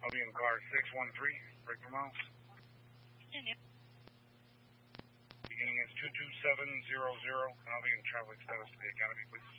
I'll be in car 613, break for miles. Continue. Beginning is 22700, and I'll be in traveling status to the Academy, please.